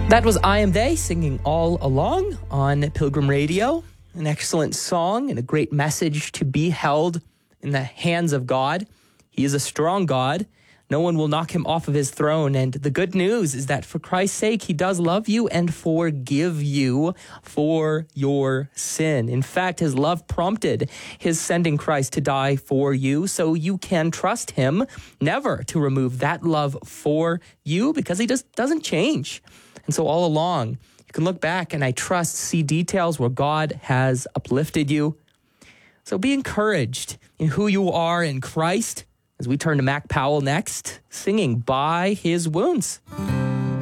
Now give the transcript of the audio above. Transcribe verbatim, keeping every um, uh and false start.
That was I Am They singing All Along on Pilgrim Radio. An excellent song and a great message to be held in the hands of God. He is a strong God. No one will knock him off of his throne. And the good news is that for Christ's sake, he does love you and forgive you for your sin. In fact, his love prompted his sending Christ to die for you, so you can trust him never to remove that love for you, because he just doesn't change. And so all along, you can look back and I trust see details where God has uplifted you. So be encouraged in who you are in Christ as we turn to Mac Powell next, singing By His Wounds.